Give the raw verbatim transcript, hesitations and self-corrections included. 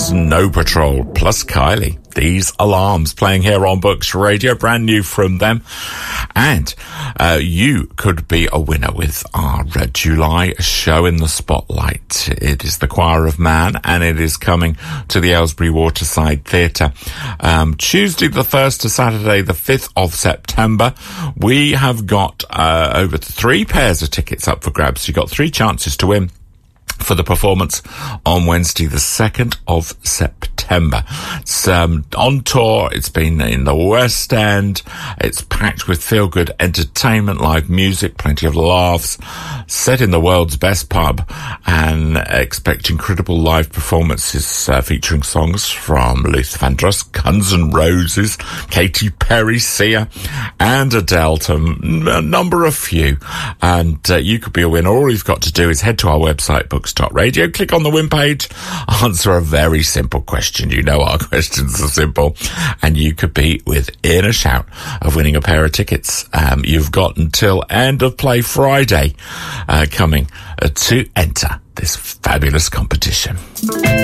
Snow Patrol plus Kylie. These Alarms playing here on Books Radio, brand new from them. And uh, you could be a winner with our uh, July show in the spotlight. It is The Choir of Man, and it is coming to the Aylesbury Waterside Theatre um, Tuesday the first to Saturday the fifth of September. We have got uh, over three pairs of tickets up for grabs. You've got three chances to win for the performance on Wednesday the second of September. It's um, on tour. It's been in the West End. It's packed with feel-good entertainment, live music, plenty of laughs, set in the world's best pub, and expect incredible live performances uh, featuring songs from Luther Vandross, Guns N' Roses, Katy Perry, Sia, and Adele, to a number of few. And uh, you could be a winner. All you've got to do is head to our website, Books dot radio, click on the win page, answer a very simple question. You know our questions are simple, and you could be within a shout of winning a pair of tickets. Um, you've got until end of play Friday uh, coming uh, to enter this fabulous competition.